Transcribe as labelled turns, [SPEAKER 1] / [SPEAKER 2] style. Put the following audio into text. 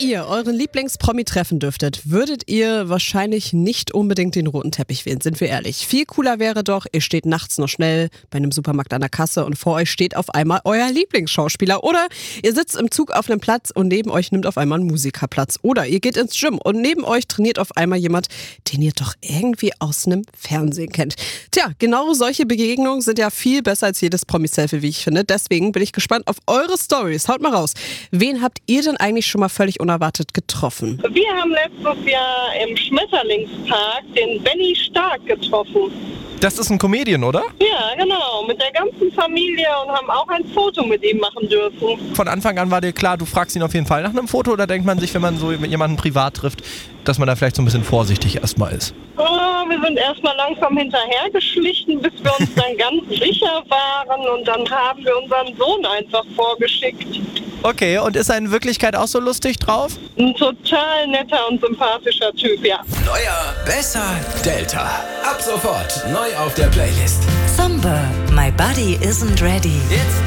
[SPEAKER 1] ihr euren Lieblingspromi treffen dürftet, würdet ihr wahrscheinlich nicht unbedingt den roten Teppich wählen, sind wir ehrlich. Viel cooler wäre doch, ihr steht nachts noch schnell bei einem Supermarkt an der Kasse und vor euch steht auf einmal euer Lieblingsschauspieler. Oder ihr sitzt im Zug auf einem Platz und neben euch nimmt auf einmal ein Musiker Platz. Oder ihr geht ins Gym und neben euch trainiert auf einmal jemand, den ihr doch irgendwie aus einem Fernsehen kennt. Tja, genau solche Begegnungen sind ja viel besser als jedes Promi-Selfie, wie ich finde. Deswegen bin ich gespannt auf eure Stories. Haut mal raus. Wen habt ihr denn eigentlich schon mal völlig unerwartet getroffen?
[SPEAKER 2] Wir haben letztes Jahr im Schmetterlingspark den Benny Stark getroffen.
[SPEAKER 3] Das ist ein Comedian, oder?
[SPEAKER 2] Ja, genau, mit der ganzen Familie und haben auch ein Foto mit ihm machen dürfen.
[SPEAKER 3] Von Anfang an war dir klar, du fragst ihn auf jeden Fall nach einem Foto, oder denkt man sich, wenn man so jemanden privat trifft, dass man da vielleicht so ein bisschen vorsichtig erstmal ist?
[SPEAKER 2] Oh, wir sind erstmal langsam hinterhergeschlichen, bis wir uns dann ganz sicher waren und dann haben wir unseren Sohn einfach vorgeschickt.
[SPEAKER 3] Okay, und ist er in Wirklichkeit auch so lustig drauf?
[SPEAKER 2] Ein total netter und sympathischer Typ, ja.
[SPEAKER 4] Neuer, besser, Delta. Ab sofort neu auf der Playlist.
[SPEAKER 5] Thumber, My Body Isn't Ready.
[SPEAKER 4] Jetzt